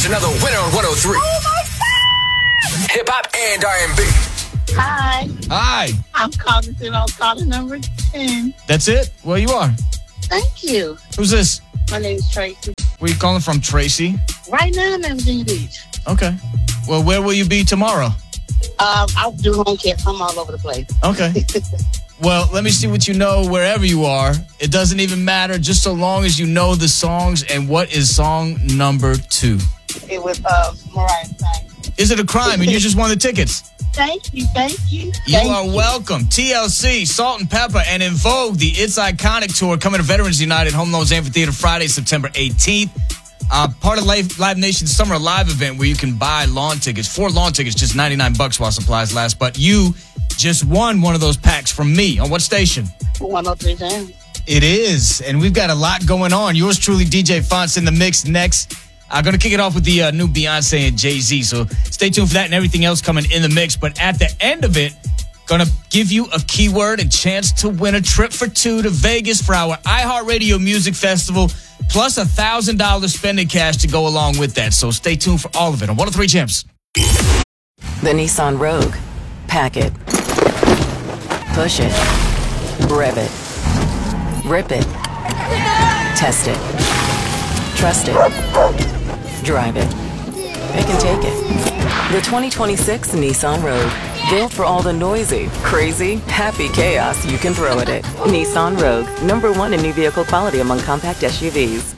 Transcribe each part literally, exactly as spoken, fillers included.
Here's another winner on one oh three. Oh, my God! Hip-hop and R and B. Hi. Hi. I'm calling to know caller number ten. That's it? Where you are? Thank you. Who's this? My name is Tracy. Where you calling from, Tracy? Right now, I'm in Virginia Beach. Okay. Well, where will you be tomorrow? Um, I'll do home care. I'm all over the place. Okay. Well, let me see what you know wherever you are. It doesn't even matter, just so long as you know the songs. And what is song number two? It was uh, Mariah Carey. Is it a crime and you just won the tickets? Thank you, thank you. You thank are you. welcome. T L C, Salt and Pepper, and In Vogue, the It's Iconic Tour, coming to Veterans United Home Loans Amphitheater Friday, September eighteenth. Uh, part of Live, Live Nation's Summer Live event where you can buy lawn tickets. Four lawn tickets, just ninety-nine bucks while supplies last. But you just won one of those packs from me. On what station? one oh three Jam. It is, and we've got a lot going on. Yours truly, D J Fonts, in the mix next. I'm going to kick it off with the uh, new Beyonce and Jay-Z, so stay tuned for that and everything else coming in the mix. But at the end of it, going to give you a keyword and chance to win a trip for two to Vegas for our iHeartRadio Music Festival, plus a one thousand dollars spending cash to go along with that. So stay tuned for all of it on one oh three Champs. The Nissan Rogue. Pack it. Push it. Rev it. Rip it. Test it. Trust it. Drive it. It can take it. The twenty twenty-six Nissan Rogue. Built for all the noisy, crazy, happy chaos you can throw at it. Nissan Rogue. Number one in new vehicle quality among compact S U Vs.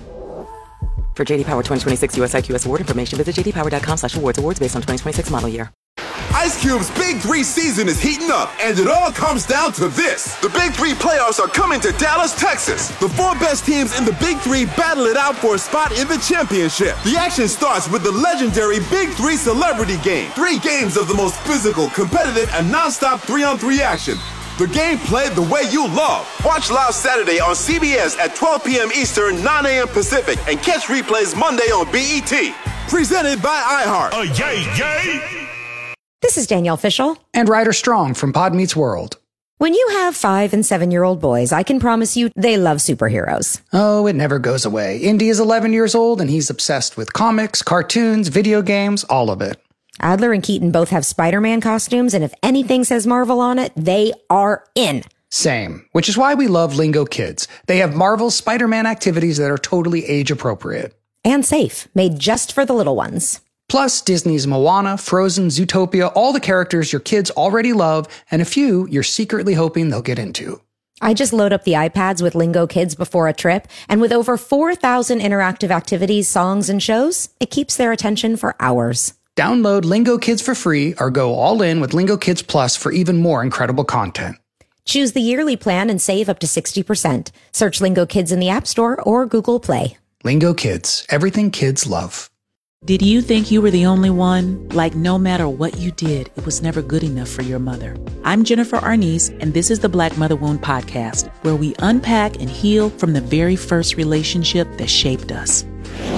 For J D Power twenty twenty-six U S I Q S award information, visit j d power dot com slash awards. Awards based on twenty twenty-six model year. Ice Cube's Big Three season is heating up, and it all comes down to this. The Big Three playoffs are coming to Dallas, Texas. The four best teams in the Big Three battle it out for a spot in the championship. The action starts with the legendary Big Three Celebrity Game. Three games of the most physical, competitive, and non-stop three-on-three action. The game played the way you love. Watch live Saturday on C B S at twelve p.m. Eastern, nine a.m. Pacific, and catch replays Monday on B E T. Presented by iHeart. Oh, yay, yay! This is Danielle Fishel. And Ryder Strong from Pod Meets World. When you have five and seven-year-old boys, I can promise you they love superheroes. Oh, it never goes away. Indy is eleven years old, and he's obsessed with comics, cartoons, video games, all of it. Adler and Keaton both have Spider-Man costumes, and if anything says Marvel on it, they are in. Same, which is why we love Lingo Kids. They have Marvel's Spider-Man activities that are totally age-appropriate. And safe, made just for the little ones. Plus, Disney's Moana, Frozen, Zootopia, all the characters your kids already love, and a few you're secretly hoping they'll get into. I just load up the iPads with Lingo Kids before a trip, and with over four thousand interactive activities, songs, and shows, it keeps their attention for hours. Download Lingo Kids for free or go all in with Lingo Kids Plus for even more incredible content. Choose the yearly plan and save up to sixty percent. Search Lingo Kids in the App Store or Google Play. Lingo Kids, everything kids love. Did you think you were the only one? Like no matter what you did, it was never good enough for your mother. I'm Jennifer Arnice, and this is the Black Mother Wound Podcast, where we unpack and heal from the very first relationship that shaped us.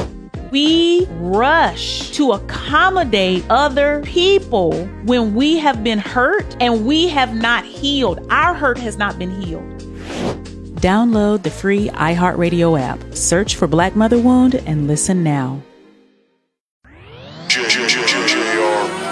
We rush to accommodate other people when we have been hurt and we have not healed. Our hurt has not been healed. Download the free iHeartRadio app, search for Black Mother Wound, and listen now.